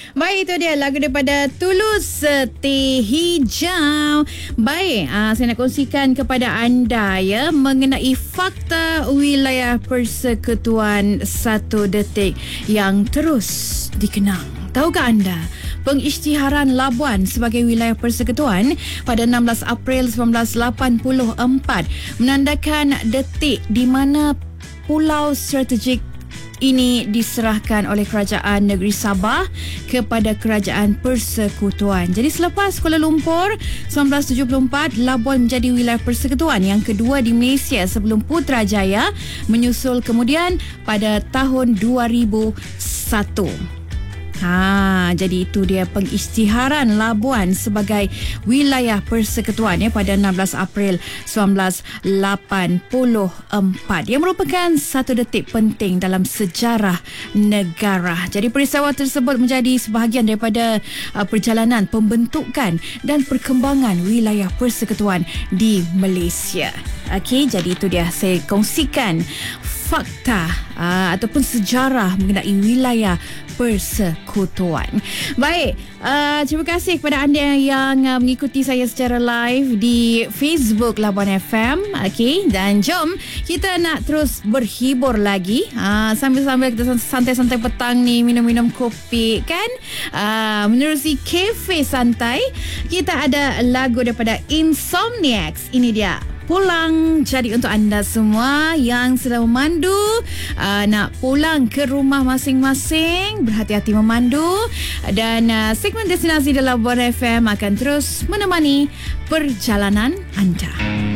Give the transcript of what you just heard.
Baik, itu dia lagu daripada Tulus, Teh Hijau. Baik, saya nak kongsikan kepada anda ya mengenai fakta wilayah persekutuan 1 detik yang terus dikenang. Tahukah anda pengisytiharan Labuan sebagai wilayah persekutuan pada 16 April 1984 menandakan detik di mana pulau strategik ini diserahkan oleh Kerajaan Negeri Sabah kepada Kerajaan Persekutuan. Jadi selepas Kuala Lumpur 1974, Labuan menjadi wilayah persekutuan yang kedua di Malaysia sebelum Putrajaya menyusul kemudian pada tahun 2001. Jadi itu dia pengisytiharan Labuan sebagai wilayah persekutuan ya pada 16 April 1984 yang merupakan 1 detik penting dalam sejarah negara. Jadi peristiwa tersebut menjadi sebahagian daripada perjalanan pembentukan dan perkembangan wilayah persekutuan di Malaysia. Okey, jadi itu dia saya kongsikan fakta ataupun sejarah mengenai wilayah persekutuan. Baik, terima kasih kepada anda yang mengikuti saya secara live di Facebook Labuan FM. Okey, dan jom kita nak terus berhibur lagi sambil-sambil kita santai-santai petang ni, minum-minum kopi kan, menerusi kafe santai. Kita ada lagu daripada Insomniacs. Ini dia Pulang. Jadi untuk anda semua yang sedang memandu, nak pulang ke rumah masing-masing, berhati-hati memandu. Dan segmen destinasi di Labuan FM akan terus menemani perjalanan anda.